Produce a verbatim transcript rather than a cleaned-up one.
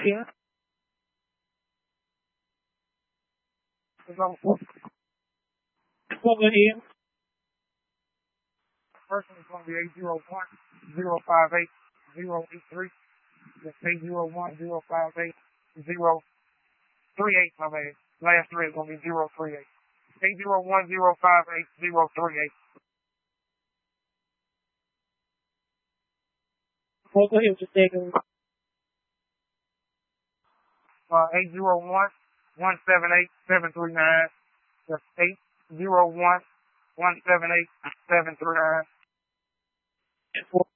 Yeah. So, What was here? first one is going to be eight zero one, zero five eight, zero eight three. That's eight zero one, zero five eight, zero three eight, my bad. Last three is going to be zero three eight. eight zero one, zero five eight, zero three eight. What was here? Just second. Uh, eight zero one, one seven eight, seven three nine. That's eight zero one, one seven eight, seven three nine.